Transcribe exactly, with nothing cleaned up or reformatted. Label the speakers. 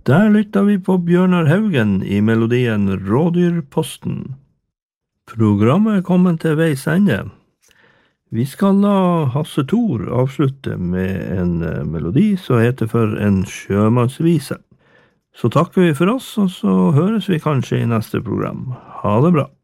Speaker 1: Der lytta vi på Bjørnar Haugen i melodien Rådyrposten. Programmet er kommet til veis ende. Vi skal la Hasse Thor avslutte med en melodi som heter for en sjømannsvise. Så takker vi for oss, og så høres vi kanskje i neste program. Ha det bra.